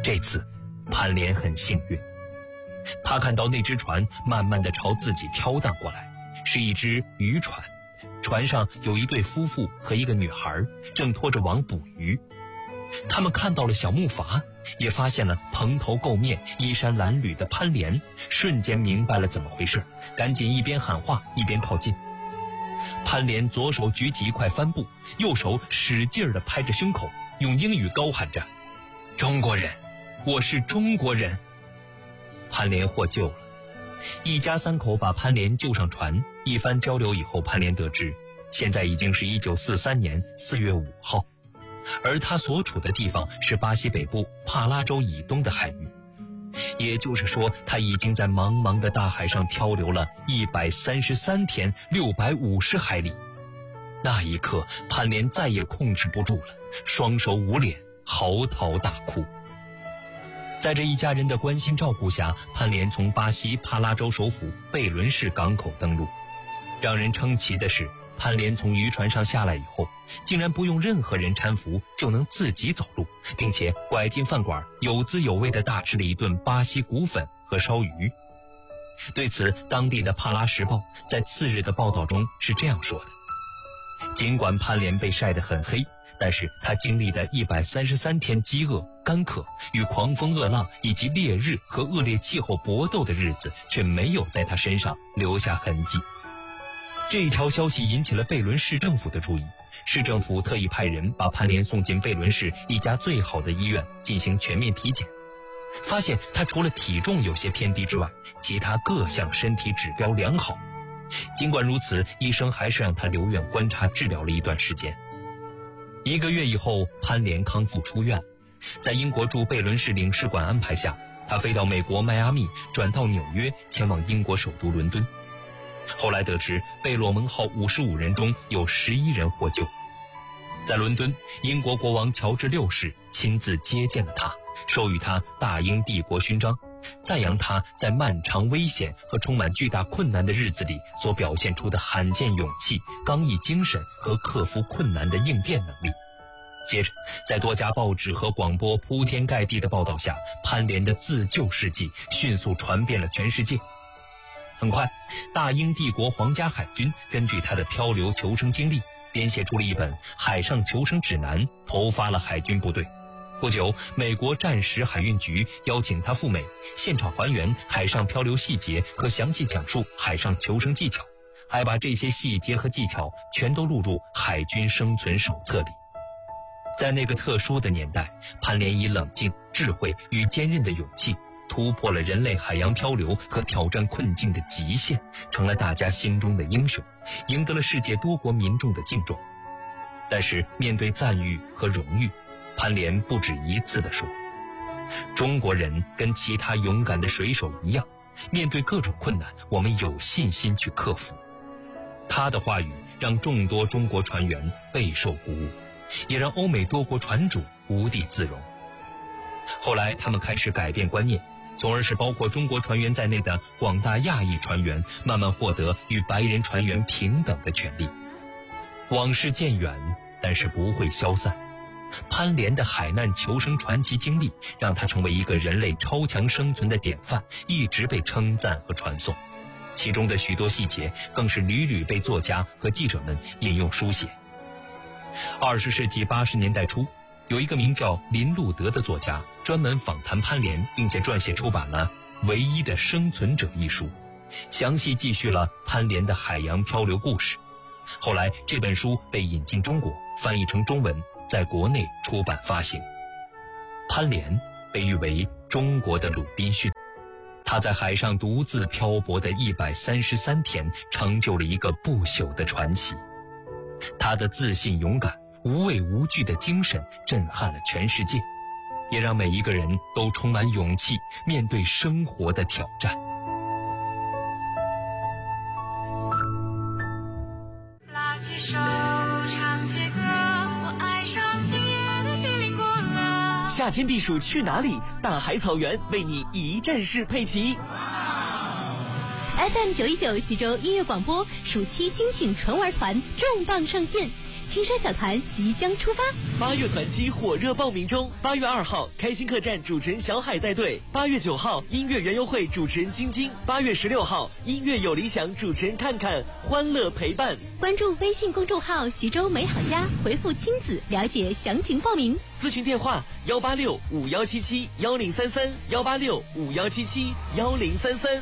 这次潘连很幸运，他看到那只船慢慢地朝自己飘荡过来，是一只渔船，船上有一对夫妇和一个女孩，正拖着网捕鱼。他们看到了小木筏，也发现了蓬头垢面、衣衫褴褛的潘连，瞬间明白了怎么回事，赶紧一边喊话一边靠近。潘连左手举起一块帆布，右手使劲地拍着胸口，用英语高喊着：“中国人，我是中国人！”潘连获救了，一家三口把潘连救上船。一番交流以后，潘连得知，现在已经是1943年4月5号，而他所处的地方是巴西北部帕拉州以东的海域，也就是说，他已经在茫茫的大海上漂流了133天650海里。那一刻，潘连再也控制不住了，双手捂脸，嚎啕大哭。在这一家人的关心照顾下，潘连从巴西帕拉州首府贝伦市港口登陆。让人称奇的是，潘连从渔船上下来以后，竟然不用任何人搀扶就能自己走路，并且拐进饭馆，有滋有味地大吃了一顿巴西骨粉和烧鱼。对此，当地的《帕拉时报》在次日的报道中是这样说的：尽管潘连被晒得很黑，但是他经历的133天饥饿、干渴、与狂风恶浪以及烈日和恶劣气候搏斗的日子，却没有在他身上留下痕迹。这一条消息引起了贝伦市政府的注意，市政府特意派人把潘连送进贝伦市一家最好的医院进行全面体检，发现他除了体重有些偏低之外，其他各项身体指标良好。尽管如此，医生还是让他留院观察治疗了一段时间。1个月以后，潘连康复出院，在英国驻贝伦市领事馆安排下，他飞到美国迈阿密，转到纽约，前往英国首都伦敦。后来得知，贝洛蒙号55人中有11人获救。在伦敦，英国国王乔治6世亲自接见了他，授予他大英帝国勋章，赞扬他在漫长危险和充满巨大困难的日子里所表现出的罕见勇气、刚毅精神和克服困难的应变能力。接着，在多家报纸和广播铺天盖地的报道下，潘连的自救事迹迅速传遍了全世界。很快，大英帝国皇家海军根据他的漂流求生经历，编写出了一本《海上求生指南》，投发了海军部队。不久，美国战时海运局邀请他赴美，现场还原海上漂流细节和详细讲述海上求生技巧，还把这些细节和技巧全都录入海军生存手册里。在那个特殊的年代，潘连以冷静、智慧与坚韧的勇气，突破了人类海洋漂流和挑战困境的极限，成了大家心中的英雄，赢得了世界多国民众的敬重。但是面对赞誉和荣誉，潘连不止一次地说，中国人跟其他勇敢的水手一样，面对各种困难，我们有信心去克服。他的话语让众多中国船员备受鼓舞，也让欧美多国船主无地自容。后来他们开始改变观念，从而使包括中国船员在内的广大亚裔船员慢慢获得与白人船员平等的权利。往事渐远，但是不会消散。潘连的海难求生传奇经历让他成为一个人类超强生存的典范，一直被称赞和传颂。其中的许多细节更是屡屡被作家和记者们引用书写。20世纪80年代初，有一个名叫林路德的作家专门访谈潘连，并且撰写出版了《唯一的生存者》一书，详细记叙了潘连的海洋漂流故事。后来这本书被引进中国，翻译成中文，在国内出版发行。潘连被誉为中国的鲁滨逊，他在海上独自漂泊的133天，成就了一个不朽的传奇。他的自信勇敢、无畏无惧的精神震撼了全世界，也让每一个人都充满勇气面对生活的挑战。 拉起手唱起歌，我爱上今夜的心灵过了。 夏天避暑去哪里？大海草原为你一站式配齐。 FM 919徐州音乐广播暑期精品纯玩团重磅上线， 青山小团即将出发。 8月团期火热报名中，8月2号开心客栈主持人小海带队，8月9号音乐园游会主持人晶晶，8月16号音乐有理想主持人看看，欢乐陪伴。 关注微信公众号徐州美好家，回复亲子了解详情报名。 咨询电话18651771033，18651771033。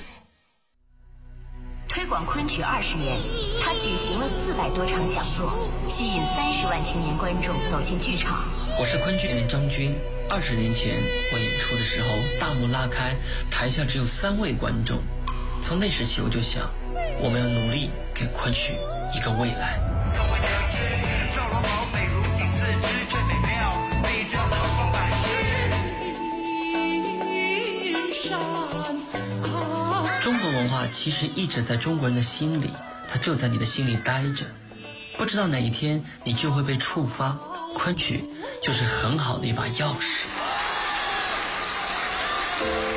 推广昆曲20年，他举行了400多场讲座，吸引30万青年观众走进剧场。 我是昆剧演员张军。20年前我演出的时候，大幕拉开，台下只有3位观众。从那时起，我就想，我们要努力给昆曲一个未来。中国文化其实一直在中国人的心里，它就在你的心里待着，不知道哪一天你就会被触发。昆曲就是很好的一把钥匙。